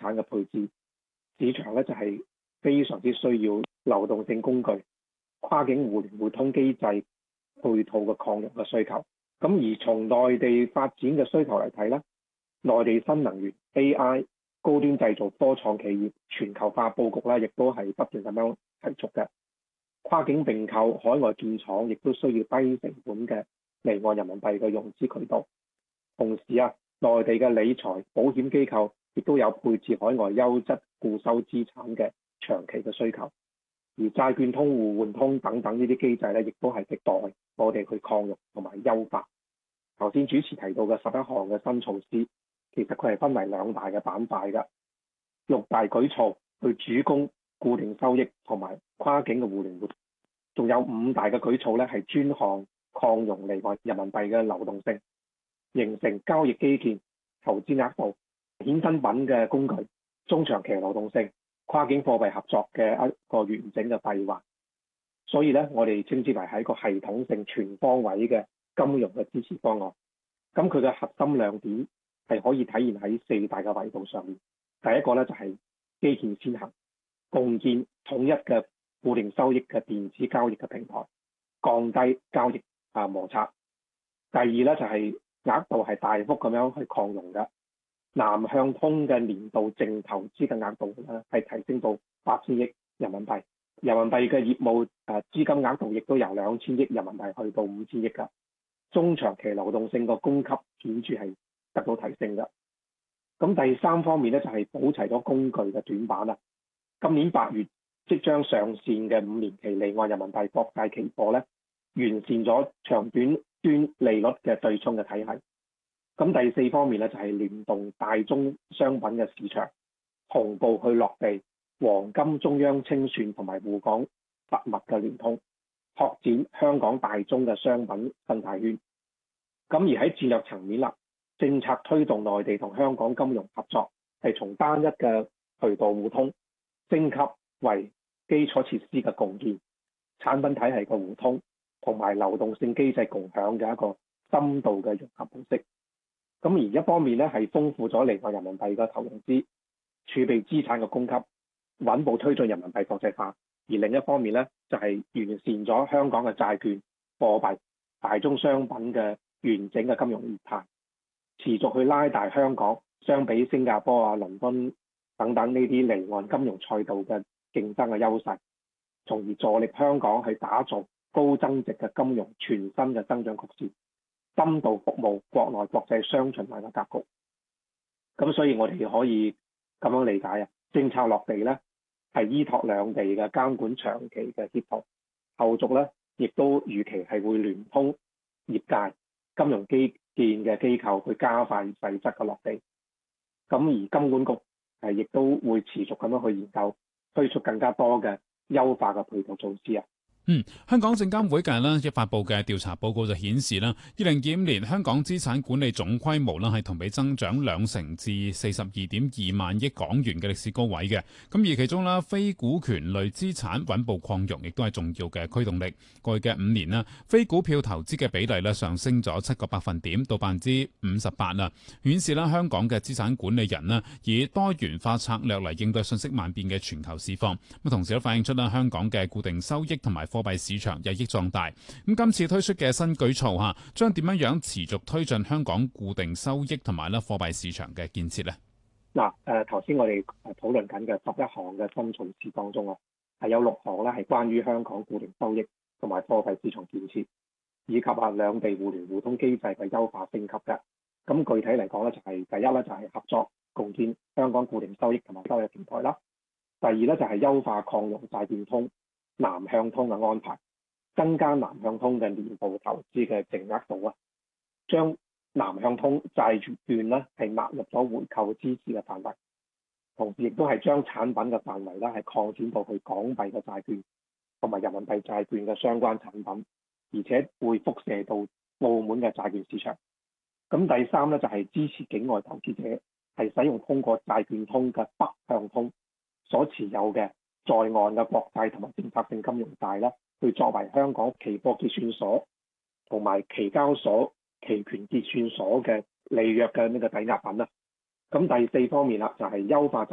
產嘅配置，市場咧就係非常之需要流動性工具、跨境互聯互通機制配套嘅擴容嘅需求。咁而從內地發展嘅需求嚟睇咧，內地新能源、AI、高端製造、科創企業全球化佈局咧，亦都係不斷咁樣提速嘅。跨境並購、海外建廠，亦都需要低成本嘅離岸人民幣嘅融資渠道。同時啊，內地嘅理財保險機構亦都有配置海外優質固收資產嘅長期嘅需求。而債券通、互換通等等呢啲機制咧，亦都係亟待我哋去擴容同埋優化。頭先主持提到嘅11項嘅新措施，其實佢係分為2大嘅板塊嘅，6大舉措去主攻固定收益同埋跨境嘅互聯互通，仲有5大嘅舉措咧係專項擴容離岸人民幣嘅流動性，形成交易基建、投資額度、衍生品嘅工具、中長期流動性、跨境貨幣合作嘅一個完整嘅閉環。所以咧，我哋稱之為係一個系統性全方位嘅金融嘅支持方案。咁佢嘅核心亮點係可以體現喺4大嘅維度上面。第一個咧就係基建先行，共建統一嘅固定收益嘅電子交易嘅平台，降低交易摩擦。第二咧就係額度係大幅咁樣去擴容嘅，南向通嘅年度淨投資嘅額度咧係提升到8000億人民幣，人民幣嘅業務資金額度亦都由2000億人民幣去到5000億㗎。中長期流動性個供給顯著係得到提升嘅。咁第3方面咧就係補齊咗工具嘅短板啦。今年8月即將上線嘅5年期離岸人民幣國債期貨咧，完善咗長短端利率嘅對沖嘅體系。咁第4方面咧就係聯動大宗商品嘅市場，同步去落地黃金中央清算同埋滬港實物嘅聯通，拓展香港大宗嘅商品生態圈。咁而喺戰略層面啦，政策推動內地同香港金融合作係從單一嘅渠道互通升級為基礎設施嘅共建、產品體系嘅互通同埋流動性機制共享嘅一個深度嘅融合模式。咁而一方面咧係豐富咗離岸人民幣嘅投融資、儲備資產嘅供給，穩步推進人民幣國際化；而另一方面咧就係完善咗香港嘅債券、貨幣、大宗商品嘅完整嘅金融業態，持續去拉大香港相比新加坡啊、倫敦等等呢啲離岸金融賽道嘅競爭嘅優勢，從而助力香港去打造高增值嘅金融全新嘅增長曲線，深度服務國內國際雙循環嘅格局。咁所以我哋可以咁樣理解啊，政策落地咧係依託兩地嘅監管長期嘅協同，後續咧亦都預期係會聯通業界金融基建嘅機構去加快細則嘅落地。咁而金管局亦都會持續咁樣去研究推出更加多嘅優化嘅配套措施啊。 香港證監會近日發布嘅調查報告就顯示啦，2025年香港資產管理總規模係同比增長2%至42.2萬億港元嘅歷史高位嘅。咁而其中非股權類資產穩步擴容，亦都係重要嘅驅動力。過去嘅5年非股票投資嘅比例上升咗7個百分點到58%啦，顯示香港嘅資產管理人以多元化策略嚟應對瞬息萬變嘅全球市況。咁同時都反映出香港嘅固定收益同埋貨幣市場日益壯大。咁今次推出嘅新舉措將點樣持續推進香港固定收益同埋貨幣市場嘅建設呢？ 頭先我哋討論緊嘅11項嘅新措施當中係有6項係關於香港固定收益同埋貨幣市場建設，以及兩地互聯互通機制嘅優化升級嘅。咁具體嚟講咧，就係第一咧就係合作共建香港固定收益同埋收益平台啦。第二咧就係優化擴容債券通南向通嘅安排，增加南向通嘅年度投資嘅淨額度將南向通債券係納入咗回購支持嘅範圍，同時亦都係將產品嘅範圍係擴展到去港幣嘅債券同埋人民幣債券嘅相關產品，而且會輻射到澳門嘅債券市場。咁第三咧就係支持境外投資者係使用通過債券通嘅北向通所持有嘅在岸嘅國債同埋政策性金融債去作為香港期貨結算所同埋期交所期權結算所嘅履約嘅呢個抵押品啦。咁第四方面就係優化